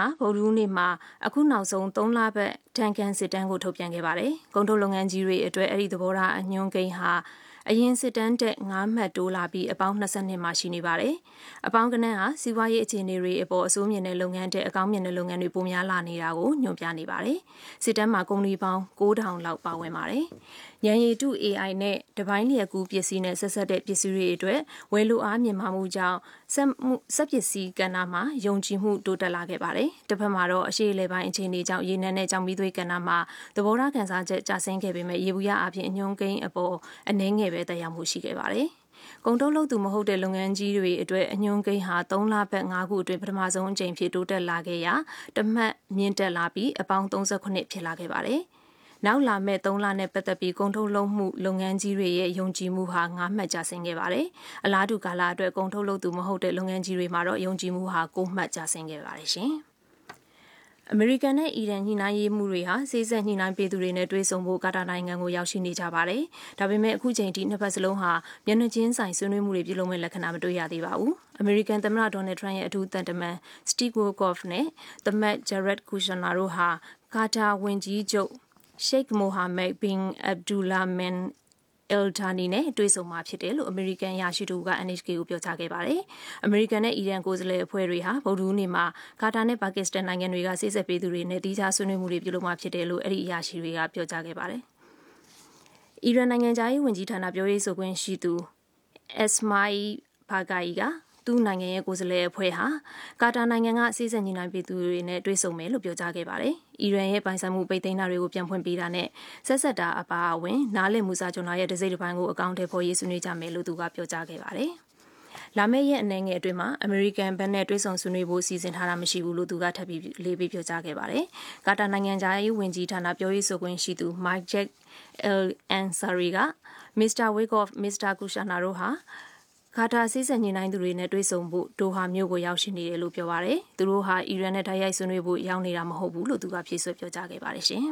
ဟာဗုဒ္ဓဟူးနေ့မှာအခုနောက်ဆုံး3လပတ်တန်ကန်စစ်တမ်းကိုထုတ်ပြန်ခဲ့ပါတယ်။ကုန်ထုတ်လုပ်ငန်းကြီးတွေအတွက်အဲ့ဒီသဘောထားအညွှန်းကိန်းဟာအရင်စစ်တမ်းတက်9မှတ်တိုးလာပြီးအပေါင်း22မှာရှိနေပါတယ်။အပေါင်းကနန်းဟာစီးပွားရေးအခြေအနေတွေအပေါ်အဆိုးမြင်တဲ့လုပ်ငန်းတဲ့အကောင်းမြင်တဲ့လုပ်ငန်းတွေပိုများလာနေတာကိုညွှန်ပြနေပါတယ်။စစ်တမ်းမှာကုမ္ပဏီပေါင်း9000လောက်ပါဝင်ပါတယ်။ဉာဏ်ရည်တု AI နဲ့တပိုင်းလျက်ကူးပစ္စည်းနဲ့ဆက်ဆက်တဲ့ပစ္စည်းတွေအတွက်ဝယ်လိုအားမြင့်မားမှုကြောင့်စက်ပစ္စည်းကဏ္ဍမှာယုံကြည်မှုတိုးတက်လာခဲ့ပါတယ်။တစ်ဖက်မှာတော့အရှိအလဲပိုင်းအခြေအနေကြောင့်ရေနံနဲ့ကြောင်မီးသွေးကဏ္ဍမှာသဘောထားကန်စားချက်ကျဆင်းခဲ့ပေမဲ့ရေဘူးရအပြင်အညွှန်းကိန်းအပေါ်အနည်းငယ်ပဲတက်ရောက်မှုရှိခဲ့ပါတယ်။ကုန်ထုတ်လုပ်သူမဟုတ်တဲ့လုပ်ငန်းကြီးတွေအတွက်အညွှန်းကိန်းဟာ3လပတ်5ခုအတွင်းပထမဆုံးအကြိမ်ဖြစ်တိုးတက်လာခဲ့ရာတမှတ်မြင့်တက်လာပြီးအပေါင်း38ဖြစ်လာခဲ့ပါတယ်။နောက်လာမဲ့3လနဲ့ပတ်သက်ပြီးကုန်ထုတ်လုပ်မှုလုပ်ငန်းကြီးတွေရဲ့ယုံကြည်မှုဟာ9မှတ်ကျဆင်းခဲ့ပါတယ်။အလားတူကာလအတွက်ကုန်ထုတ်လုပ်သူမဟုတ်တဲ့လုပ်ငန်းကြီးတွေမှာတော့ယုံကြည်မှုဟာ9မှတ်ကျဆင်းခဲ့ပါတယ်ရှင်။အမေရိကန်နဲ့အီရန်ညှိနှိုင်းရေးမှုတွေဟာစေ့စပ်ညှိနှိုင်းပေးသူတွေနဲ့တွေ့ဆုံဖို့ကာတာနိုင်ငံကိုရောက်ရှိနေကြပါတယ်။ဒါပေမဲ့အခုချိန်ထိနှစ်ဖက်စလုံးဟာမျက်နှာချင်းဆိုင်ဆွေးနွေးမှုတွေပြုလုပ်မဲ့လက္ခဏာမတွေ့ရသေးပါဘူး။အမေရိကန်သမ္မတဒေါ်နယ်ထရန့်ရဲ့အထူးသံတမန်စတီဗ် ဝိုကော့ဖ်နဲ့သမ္မတ်ဂျရက်ကူရှနာတို့ဟာကာတာဝန်ကြီးချုပ်ရှိတ်မိုဟာမက်ဘင်အဗ်ဒူလာမန်အယ်ဒါနီနဲ့တွေ့ဆုံမှာဖြစ်တယ်လို့အမေရိကန်ရရှိသူက NHK ကိုပြောကြားခဲ့ပါတယ်။အမေရိကန်နဲ့အီရန်ကိုယ်စားလှယ်အဖွဲ့တွေဟာဗုဒ္ဓဟူးနေ့မှာကာတာနဲ့ပါကစ္စတန်နိုင်ငံတွေကစေ့စပ်ပေးသူတွေနဲ့တီးခြားဆွေးနွေးမှုတွေပြုလုပ်မှာဖြစ်တယ်လို့အဲ့ဒီအရာရှိတွေကပြောကြားခဲ့ပါတယ်။အီရန်နိုင်ငံသားရေးဝန်ကြီးဌာနပြောရေးဆိုခွင့်ရှိသူအက်စမိုင်ဘာဂိုင်ကသူ့နိုင်ငံရဲ့ကိုယ်စားလှယ်အဖွဲ့ဟာကာတာနိုင်ငံကစေ့စပ်ညှိနှိုင်းပေးသူတွေနဲ့တွေ့ဆုံမယ်လို့ပြောကြားခဲ့ပါတယ်။အီရန်ရဲ့ပိုင်ဆိုင်မှုပိတ်သိမ်းတာတွေကိုပြန်ဖွင့်ပေးတာနဲ့ဆက်ဆက်တာအပါအဝင်နားလည်မှုစာချုပ်ရဲ့တစိမ့်တစ်ပိုင်းကိုအကောင့်ထဲပေါ်ရေးဆွေးနွေးကြမယ်လို့သူကပြောကြားခဲ့ပါတယ်။လာမယ့်ရက်အနည်းငယ်အတွင်းမှာအမေရိကန်ဘက်နဲ့တွေ့ဆုံဆွေးနွေးဖို့စီစဉ်ထားတာမရှိဘူးလို့သူကထပ်ပြီးလေးပြီးပြောကြားခဲ့ပါတယ်။ကာတာနိုင်ငံသားရေးဝန်ကြီးဌာနပြောရေးဆိုခွင့်ရှိသူမိုက်ဂျက်အယ်အန်ဆာရီကမစ္စတာဝေကော့ဖ်မစ္စတာကူရှာနာတို့ဟာကာတာစေ့စပ်ညှိနှိုင်းသူတွေနဲ့တွေ့ဆုံဖို့ဒိုဟာမြို့ကိုရောက်ရှိနေတယ်လို့ပြောပါရယ်သူတို့ဟာအီရန်နဲ့တိုက်ရိုက်ဆွေးနွေးဖို့ရောက်နေတာမဟုတ်ဘူးလို့သူကဖြေဆိုပြောကြားခဲ့ပါတယ်ရှင်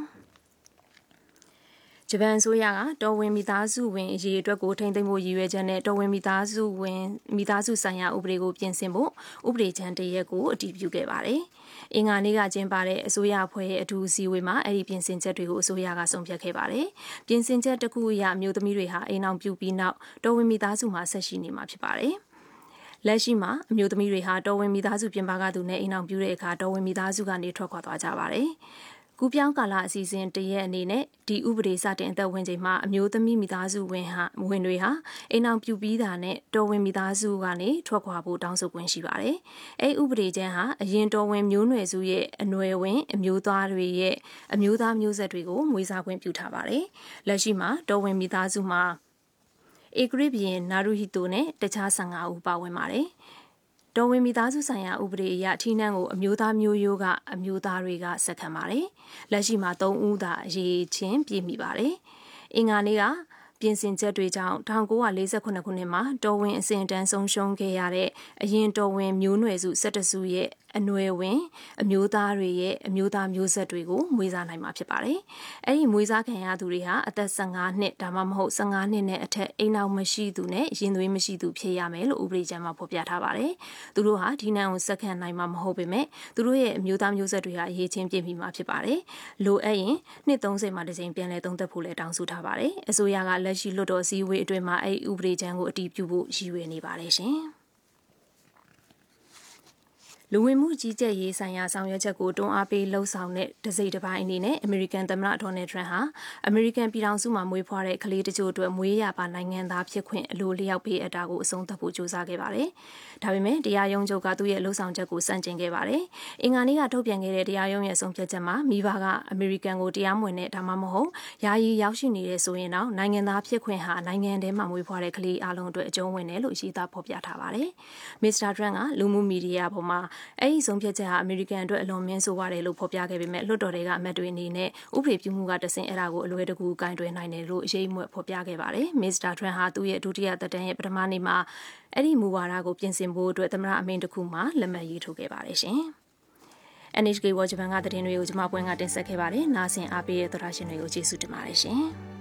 ဂျပန်အစိုးရကတော်ဝင်မိသားစုဝင်အရေးအတွက်ကိုထိန်းသိမ်းဖို့ရည်ရွယ်ချက်နဲ့တော်ဝင်မိသားစုဆိုင်ရာဥပဒေကိုပြင်ဆင်ဖို့ဥပဒေချမ်းတရက်ကိုအတည်ပြုခဲ့ပါတယ်။အင်္ဂါနေ့ကကျင်းပတဲ့အစိုးရအဖွဲ့ရဲ့အထူးအစည်းအဝေးမှာအဲ့ဒီပြင်ဆင်ချက်တွေကိုအစိုးရကဆုံးဖြတ်ခဲ့ပါတယ်။ပြင်ဆင်ချက်တစ်ခုအရအမျိုးသမီးတွေဟာအိမ်အောင်ပြုပြီးနောက်တော်ဝင်မိသားစုမှာဆက်ရှိနေမှာဖြစ်ပါတယ်။လက်ရှိမှာအမျိုးသမီးတွေဟာတော်ဝင်မိသားစုပြင်ပကသူနဲ့အိမ်အောင်ပြုတဲ့အခါတော်ဝင်မိသားစုကနေထွက်ခွာသွားကြပါတယ်။ကူပြောင်းကာလအစီအစဉ်တရက်အနေနဲ့ဒီဥပဒေစတင်အသက်ဝင်ချိန်မှာအမျိုးသမီးမိသားစုဝင်တွေဟာအိမ်အောင်ပြုပြီးတာနဲ့တော်ဝင်မိသားစုကနေထွက်ခွာဖို့တောင်းဆိုခွင့်ရှိပါတယ်။အဲ့ဥပဒေချမ်းဟာအရင်တော်ဝင်မျိုးနွယ်စုရဲ့အနွယ်ဝင်အမျိုးသားတွေရဲ့အမျိုးသားမျိုးဆက်တွေကိုမွေးစားခွင့်ပြုထားပါတယ်။လက်ရှိမှာတော်ဝင်မိသားစုမှာဧကရာဇ်ဘုရင်နာရူဟီတိုနဲ့တခြား15ဦးပါဝင်ပါတယ်။တော်ဝင်မိသားစုဆိုင်ရာဥပဒေအရထိနှံကိုအမျိုးသားမျိုးရိုးကအမျိုးသားတွေကဆက်ခံပါတယ်။လက်ရှိမှာ3ဦးသာအရေးချင်းပြည့်မိပါတယ်။အင်္ဂါနေ့ကပြင်ဆင်ချက်တွေကြောင့်1948ခုနှစ်မှာတော်ဝင်အစဉ်တန်းဆုံးရှုံးခဲ့ရတဲ့အရင်တော်ဝင်မျိုးနွယ်စု17စုရဲ့အနွယ်ဝင်အမျိုးသားတွေရဲ့အမျိုးသားမျိုးဆက်တွေကိုမွေးစားနိုင်မှာဖြစ်ပါတယ်။အဲ့ဒီမွေးစားခံရသူတွေဟာအသက်15နှစ်ဒါမှမဟုတ်15နှစ်နဲ့အထက်အိမ်အောင်မရှိသူနဲ့ရင်သွေးမရှိသူဖြစ်ရမယ်လို့ဥပဒေကျမ်းမှာဖော်ပြထားပါတယ်။သူတို့ဟာဒီနန်းကိုဆက်ခံနိုင်မှာမဟုတ်ပေမဲ့သူတို့ရဲ့အမျိုးသားမျိုးဆက်တွေဟာအရေးချင်းပြည့်မိမှာဖြစ်ပါတယ်။လိုအပ်ရင်နှစ်30မှာတစ်ကြိမ်ပြန်လည်သုံးသပ်ဖို့လည်းတောင်းဆိုထားပါတယ်။အစိုးရကလက်ရှိလွှတ်တော်အစည်းအဝေးအတွင်းမှာအဲ့ဒီဥပဒေကျမ်းကိုအတည်ပြုဖို့ရည်ရွယ်နေပါတယ်ရှင်။လူဝင်မှုကြီးကြပ်ရေးဆိုင်ရာဆောင်ရွက်ချက်ကိုတွန်းအားပေးလှုံ့ဆော်တဲ့တစိမ့်တစ်ပိုင်းအနေနဲ့အမေရိကန်သမ္မတဒေါ်နယ်ထရန့်ဟာအမေရိကန်ပြည်ထောင်စုမှာမွေးဖွားတဲ့ကလေးတချို့အတွက်မွေးရပါနိုင်ငံသားဖြစ်ခွင့်အလိုလျောက်ပေးအပ်တာကိုအဆုံးသတ်ဖို့ကြိုးစားခဲ့ပါတယ်။ဒါပေမဲ့တရားရုံးချုပ်ကသူ့ရဲ့လှုံ့ဆော်ချက်ကိုစန့်ကျင်ခဲ့ပါတယ်။အင်္ဂါနေ့ကထုတ်ပြန်ခဲ့တဲ့တရားရုံးရဲ့ဆုံးဖြတ်ချက်မှာမိဘကအမေရိကန်ကိုတရားမဝင်တဲ့ဒါမှမဟုတ်ယာယီရောက်ရှိနေတဲ့ဆိုရင်တော့နိုင်ငံသားဖြစ်ခွင့်ဟာနိုင်ငံထဲမှာမွေးဖွားတဲ့ကလေးအလုံးအတွက်အကျုံးဝင်တယ်လို့ရေးသားဖော်ပြထားပါတယ်။မစ္စတာထရန့်ကလူမှုမီဒီယာပေါ်မှာအဲ့ဒီဆုံးဖြတ်ချက်ဟာအမေရိကန်အတွက်အလွန်မြင့်ဆိုးပါတယ်လို့ဖော်ပြခဲ့ပေမဲ့လွှတ်တော်တွေကအမတ်တွေအနေနဲ့ဥပဒေပြုမှုကတဆင့်အဲ့ဒါကိုအလွယ်တကူကင်တွယ်နိုင်တယ်လို့အရေးမွက်ဖော်ပြခဲ့ပါတယ်။မစ္စတာထရန့်ဟာသူ့ရဲ့ဒုတိယသက်တမ်းရဲ့ပထမနေ့မှာအဲ့ဒီမူဝါဒကိုပြင်ဆင်ဖို့အတွက်သမ္မတအမိန့်တစ်ခုမှာလက်မှတ်ရေးထိုးခဲ့ပါတယ်ရှင်။ NHK World Japan ကသတင်းတွေကိုကျွန်မပွင့်ကတင်ဆက်ခဲ့ပါတယ်။နားဆင်အားပေးတဲ့သရရှင်တွေကိုကျေးဇူးတင်ပါတယ်ရှင်။